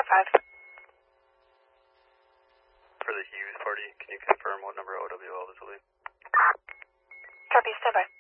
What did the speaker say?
5. For the Hughes party, can you confirm what number OWL this will be? Copy, stand by.